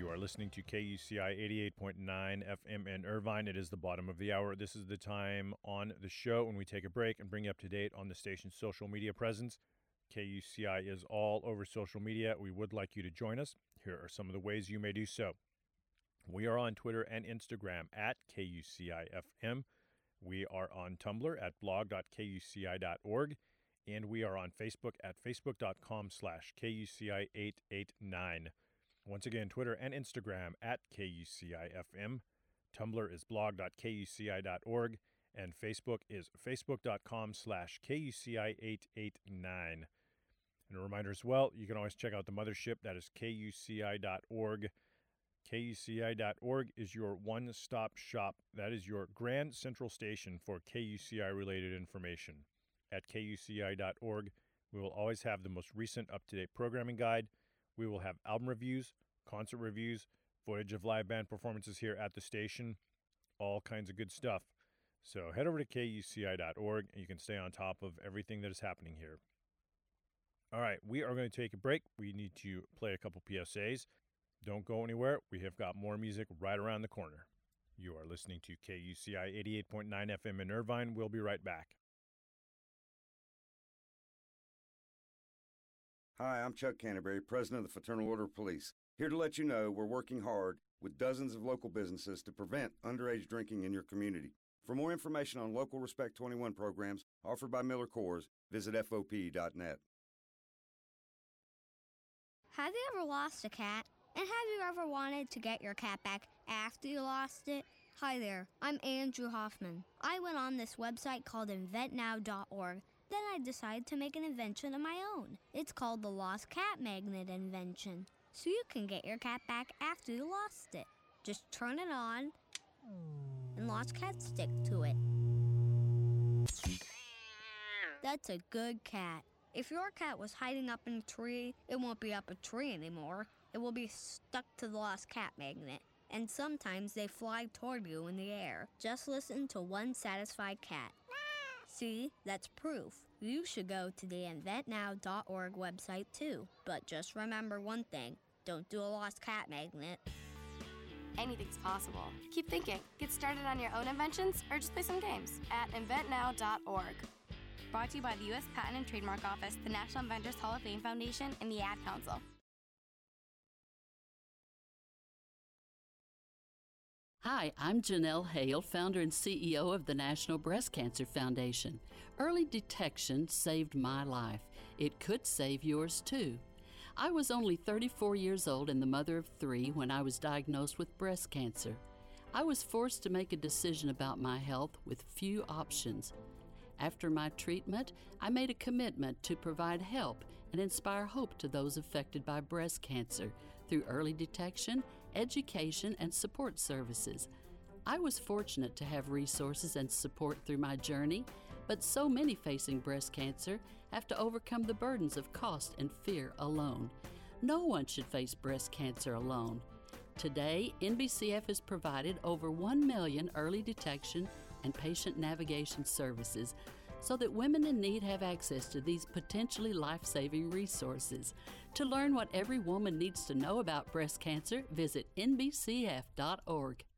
You are listening to KUCI 88.9 FM in Irvine. It is the bottom of the hour. This is the time on the show when we take a break and bring you up to date on the station's social media presence. KUCI is all over social media. We would like you to join us. Here are some of the ways you may do so. We are on Twitter and Instagram at KUCI-FM. We are on Tumblr at blog.kuci.org. And we are on Facebook at facebook.com/KUCI889. Once again, Twitter and Instagram at KUCI-FM. Tumblr is blog.kuci.org. And Facebook is facebook.com/KUCI889. And a reminder as well, you can always check out the mothership. That is KUCI.org. KUCI.org is your one-stop shop. That is your grand central station for KUCI-related information. At KUCI.org, we will always have the most recent up-to-date programming guide. We will have album reviews, concert reviews, footage of live band performances here at the station, all kinds of good stuff. So head over to KUCI.org, and you can stay on top of everything that is happening here. All right, we are going to take a break. We need to play a couple PSAs. Don't go anywhere. We have got more music right around the corner. You are listening to KUCI 88.9 FM in Irvine. We'll be right back. Hi, I'm Chuck Canterbury, President of the Fraternal Order of Police. Here to let you know we're working hard with dozens of local businesses to prevent underage drinking in your community. For more information on local Respect 21 programs offered by Miller Coors, visit FOP.net. Have you ever lost a cat? And have you ever wanted to get your cat back after you lost it? Hi there, I'm Andrew Hoffman. I went on this website called inventnow.org. Then I decided to make an invention of my own. It's called the Lost Cat Magnet invention. So you can get your cat back after you lost it. Just turn it on, and lost cats stick to it. That's a good cat. If your cat was hiding up in a tree, it won't be up a tree anymore. It will be stuck to the Lost Cat Magnet. And sometimes they fly toward you in the air. Just listen to one satisfied cat. See, that's proof. You should go to the inventnow.org website too. But just remember one thing. Don't do a Lost Cat Magnet. Anything's possible. Keep thinking. Get started on your own inventions or just play some games at inventnow.org. Brought to you by the U.S. Patent and Trademark Office, the National Inventors Hall of Fame Foundation, and the Ad Council. Hi, I'm Janelle Hale, founder and CEO of the National Breast Cancer Foundation. Early detection saved my life. It could save yours too. I was only 34 years old and the mother of 3 when I was diagnosed with breast cancer. I was forced to make a decision about my health with few options. After my treatment, I made a commitment to provide help and inspire hope to those affected by breast cancer through early detection, education, and support services. I was fortunate to have resources and support through my journey, but so many facing breast cancer have to overcome the burdens of cost and fear alone. No one should face breast cancer alone. Today, NBCF has provided over 1 million early detection and patient navigation services so that women in need have access to these potentially life-saving resources. To learn what every woman needs to know about breast cancer, visit nbcf.org.